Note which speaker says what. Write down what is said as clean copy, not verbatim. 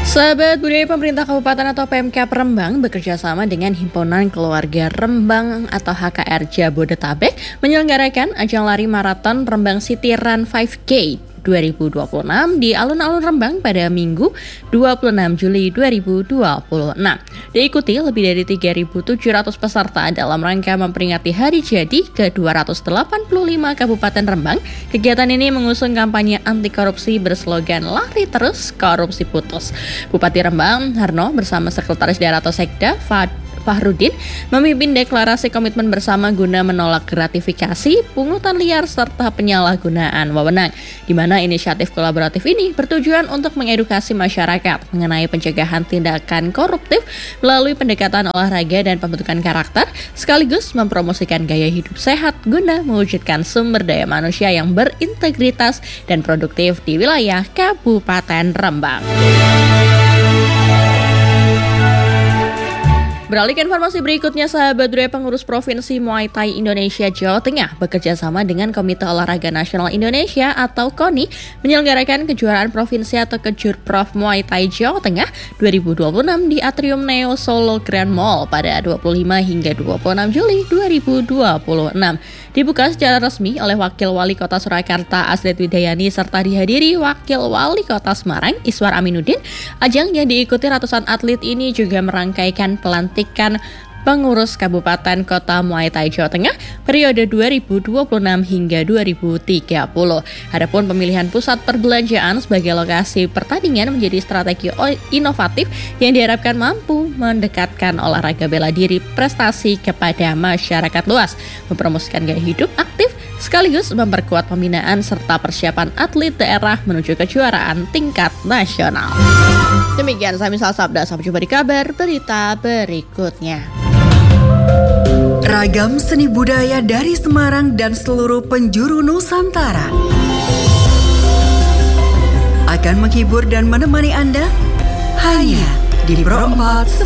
Speaker 1: Sahabat budaya pemerintah kabupaten atau PMK Rembang bekerja sama dengan Himpunan Keluarga Rembang atau HKR Jabodetabek menyelenggarakan ajang lari maraton Rembang City Run 5K 2026 di alun-alun Rembang pada Minggu 26 Juli 2026. Diikuti lebih dari 3.700 peserta dalam rangka memperingati hari jadi ke-285 Kabupaten Rembang. Kegiatan ini mengusung kampanye anti korupsi berslogan Lari Terus, Korupsi Putus. Bupati Rembang, Harno, bersama Sekretaris Daerah atau Sekda, Fahrudin, memimpin deklarasi komitmen bersama guna menolak gratifikasi, pungutan liar, serta penyalahgunaan wewenang, di mana inisiatif kolaboratif ini bertujuan untuk mengedukasi masyarakat mengenai pencegahan tindakan koruptif melalui pendekatan olahraga dan pembentukan karakter, sekaligus mempromosikan gaya hidup sehat guna mewujudkan sumber daya manusia yang berintegritas dan produktif di wilayah Kabupaten Rembang. Beralih ke informasi berikutnya, sahabat budaya, pengurus Provinsi Muay Thai Indonesia Jawa Tengah bekerja sama dengan Komite Olahraga Nasional Indonesia atau KONI menyelenggarakan kejuaraan provinsi atau Kejurprov Muay Thai Jawa Tengah 2026 di Atrium Neo Solo Grand Mall pada 25 hingga 26 Juli 2026. Dibuka secara resmi oleh Wakil Wali Kota Surakarta Asdet Widayani serta dihadiri Wakil Wali Kota Semarang Iswar Aminuddin. Ajang yang diikuti ratusan atlet ini juga merangkaikan pelantikan pengurus Kabupaten Kota Muay Thai Jawa Tengah periode 2026 hingga 2030. Adapun pemilihan pusat perbelanjaan sebagai lokasi pertandingan menjadi strategi inovatif yang diharapkan mampu mendekatkan olahraga bela diri prestasi kepada masyarakat luas, mempromosikan gaya hidup aktif, sekaligus memperkuat pembinaan serta persiapan atlet daerah menuju kejuaraan tingkat nasional. Demikian saya Misal Sabda, sampai jumpa di kabar berita berikutnya.
Speaker 2: Ragam seni budaya dari Semarang dan seluruh penjuru Nusantara akan menghibur dan menemani Anda hanya di Pro 4